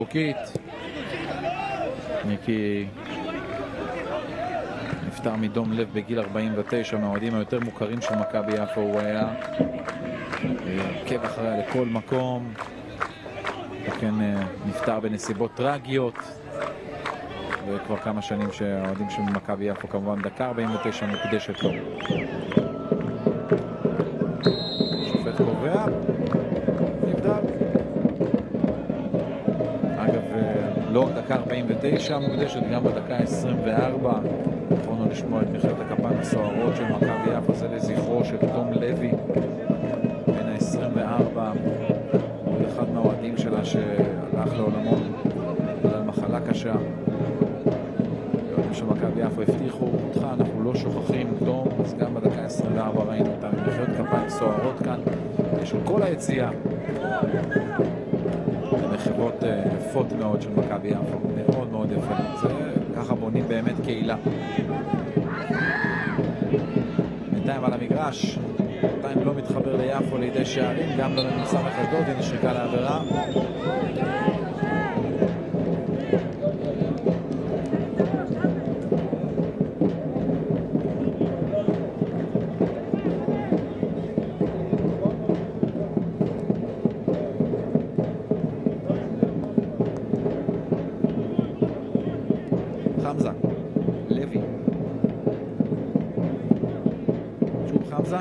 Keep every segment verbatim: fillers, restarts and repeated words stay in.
חוקית. מיקי נפטר מדום לב בגיל ארבעים ותשע, מהאוהדים היותר מוכרים של מכבי יפו. הוא היה עוקב אחריה לכל מקום, וכן נפטר בנסיבות טרגיות, וכבר כמה שנים שהאוהדים של מכבי יפו, כמובן דקה ארבעים ותשע מוקדשת לו. שופט קובע, נבדל. אגב, לא רק דקה ארבעים ותשע מוקדשת, גם בדקה עשרים וארבע יכולנו לשמוע את מחיאות הכפיים הסוערות של מכבי יפו. זה לזכרו של תום לוי, בן ה-עשרים וארבע, הוא אחד מהאוהדים שלה שהלך לעולמו בגלל מחלה קשה. האוהדים של מכבי יפו הבטיחו אותך, אנחנו לא שוכחים תום, אז גם בדקה עשרים וארבע ראינו אותם עם מחיאות כפיים סוערות כאן של כל היציאה. מחוות יפות מאוד של מכבי יפו, מאוד מאוד יפה. זה ככה בונים באמת קהילה. בינתיים על המגרש, בינתיים לא מתחבר ליפו לידי שערים, גם לא לנוסה מחדות, היא נשריקה לעבירה. חמזה, לוי, שוב חמזה,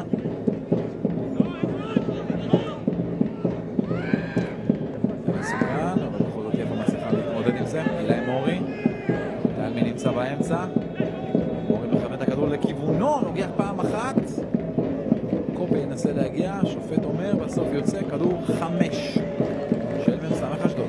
זה מסוכן, אבל בכל זאת יפו מצליחה להתמודד עם זה. אילי מורי, תלמי נמצא באמצע, מורי מכוון את הכדור לכיוונו, נוגח פעם אחת, קופה ינסה להגיע, שופט אומר, בסוף יוצא כדור חמש של מ"ס אשדוד.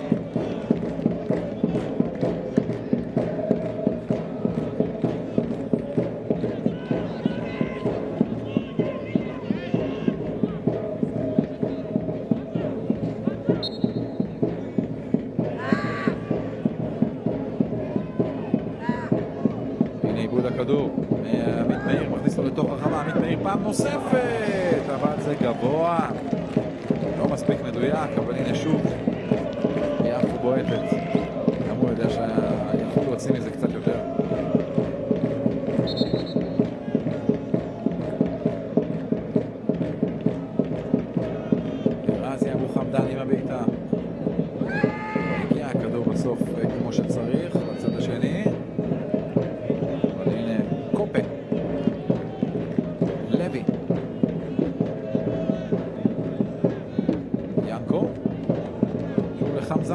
איבוד הכדור, עמית מאיר מכניס לו לתוך הרחבה, עמית מאיר פעם נוספת, אבל זה גבוה, לא מספיק מדויק, אבל הנה שוב יפו בועטת. גם הוא יודע שיכול להוציא מזה קצת יותר. רזי אבו חמדן עם הביתה, הגיע הכדור בסוף כמו שצריך בצד השני. לוי, ינקו, שוב לחמזה,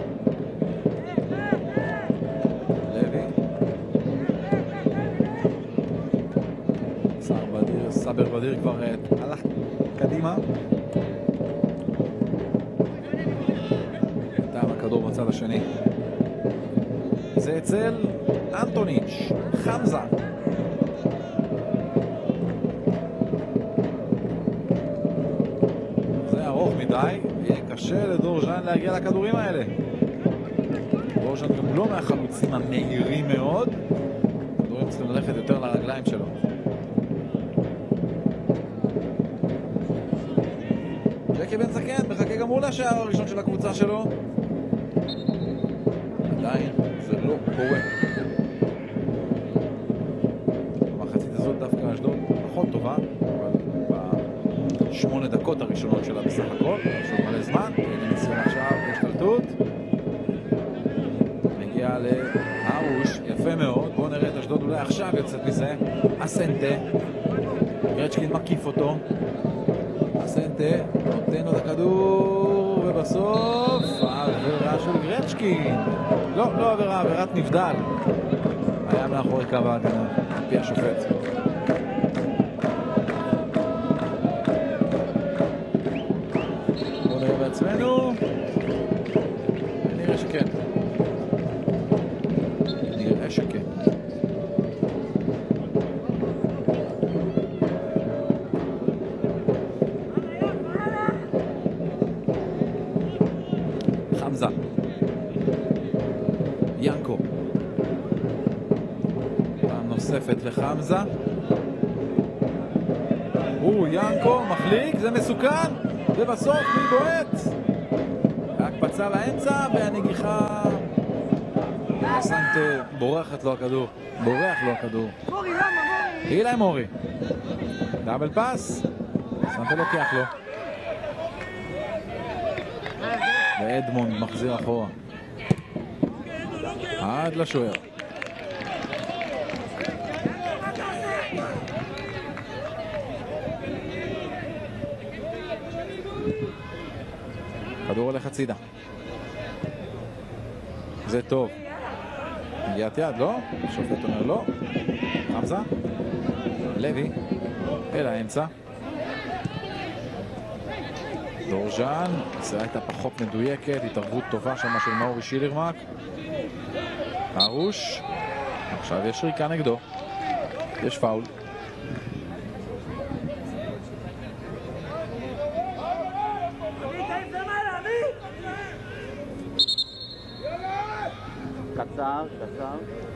לוי, סער בדיר, סבר בדיר כבר הלך קדימה. טעם הכדור בצד השני, זה אצל אנטוניץ'. חמזה, ארוך מדי, יהיה קשה לדורז'אן להגיע לכדורים האלה. דורז'אן גם לא מהחלוצים המהירים מאוד, כדורים צריכים ללכת יותר לרגליים שלו. ג'קי בן זקן מחכה גם הוא לשער הראשון של הקבוצה שלו, עדיין זה לא קורה. במחצית הזאת דווקא אשדוד פחות טובה, שמונה דקות הראשונות שלה בסך הכל, שוב מלא זמן, ניסיון עכשיו בהשתלטות, מגיע לארוש, יפה מאוד. בואו נראה את אשדוד אולי עכשיו יוצאת מזה. אסנטה, גרצ'קין מקיף אותו, אסנטה נותן לו את הכדור, ובסוף העבירה של גרצ'קין, לא, לא עבירה, עבירת נבדל, היה מאחורי קו ההגנה על פי השופט. בעצמנו, נראה שכן, נראה שכן. חמזה, ינקו, פעם נוספת לחמזה, הוא ינקו מחליק, זה מסוכן, ובסוף מי בועט? הקפצה כניסה לאמצע, והנגיחה סנטה בורחת לו הכדור, בורח לו הכדור. אילי מורי, דאבל פס, סנטה לוקח לו, ואדמונד מחזיר אחורה עד לשוער. כדור הולך הצידה, זה טוב, מגיעת יד, לא? שופט אומר לא. חמזה לוי אל האמצע, דורז'אן, זה הייתה פחות מדויקת, התערבות טובה שם של מאורי שילרמק. ארוש, עכשיו יש שריקה נגדו, יש פאול. קצר, קצר.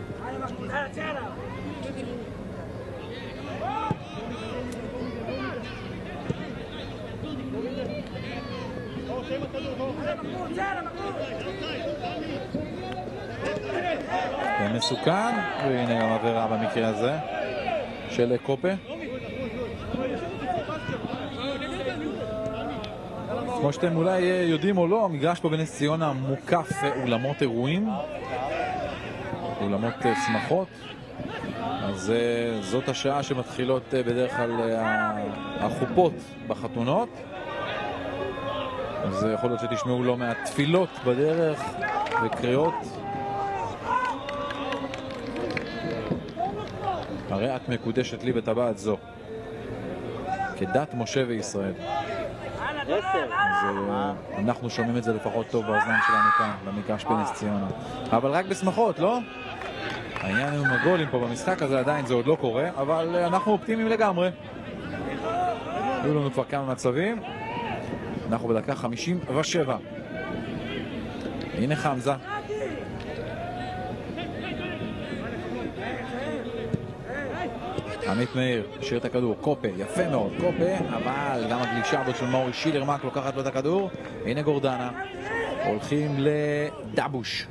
זה מסוכן, והנה גם עבירה במקרה הזה של קופה. כמו שאתם אולי יודעים או לא, המגרש פה בנס ציונה מוקף אולמות אירועים, אולמות שמחות, אז זאת השעה שמתחילות בדרך כלל החופות בחתונות, אז יכול להיות שתשמעו לא מהתפילות בדרך וקריאות. הרי את מקודשת לי בטבעת זו כדת משה וישראל. אז אנחנו שומעים את זה לפחות טוב באוזניים שלנו כאן במגרש בנס ציונה, אבל רק בשמחות, לא? העניין עם הגולים פה במשחק הזה עדיין זה עוד לא קורה, אבל אנחנו אופטימיים לגמרי. היו לנו כבר כמה מצבים. אנחנו בדקה חמישים ושבע. הנה חמזה, עמית מאיר, שיר את הכדור, קופה, יפה מאוד, קופה, אבל גם הגלישה הזאת של מאורי שילרמק לוקחת לו את הכדור. הנה גורדנה, הולכים לדבוש,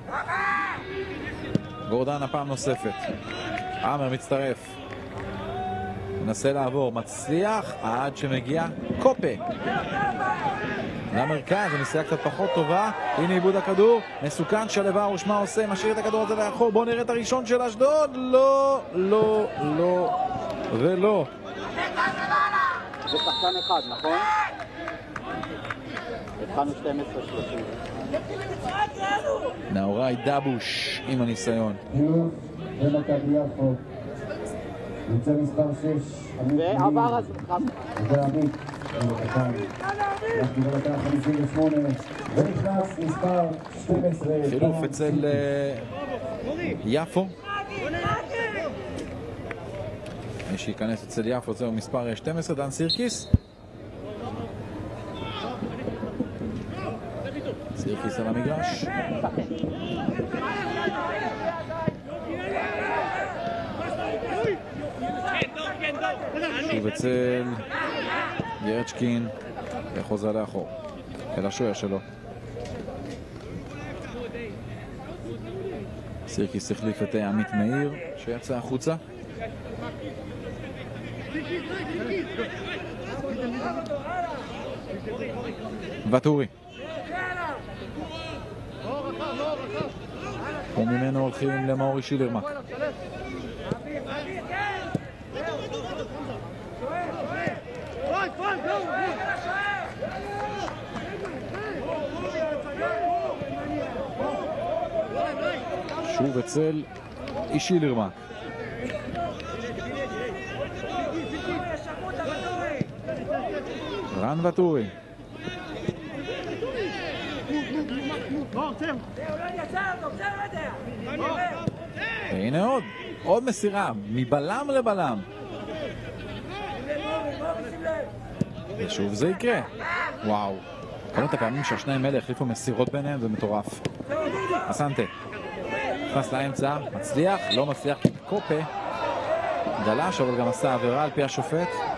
גורדנה פעם נוספת, עמר מצטרף, מנסה לעבור, מצליח, עד שמגיע קופה למרכז, המסירה קצת פחות טובה. הנה איבוד הכדור, מסוכן, שלב ארוש מה עושה? משאיר את הכדור הזה לאחור. בואו נראה את הראשון של אשדוד. לא, לא, לא ולא. זה שחקן אחד, נכון? התחלנו שתים עשרה שלושים. נאורי דבוש עם הניסיון. ומכבי יפו נמצא מספר שש, ועבר אז ועמית אנחנו בדקה חמישים ושמונה ונכנס מספר שתים עשרה, חילוף אצל יפו. מי שייכנס אצל יפו זהו מספר שתים עשרה, דן סירקיס. סירקיס על המגרש. שוב אצל ירצ'קין וחוזר לאחור אל השוער שלו. סירקיס החליף את עמית מאיר שיצא החוצה. וטורי, וממנו הולכים למאורי שילרמק. שוב אצל שילרמק. רן וטורי, והנה עוד עוד מסירה מבלם לבלם, ושוב זה יקרה. וואו, כמות הפעמים שהשניים האלה החליפו מסירות ביניהם זה מטורף. אסנטה נכנס לאמצע, מצליח, לא מצליח כי קופה גלש, אבל גם עשה עבירה על פי השופט.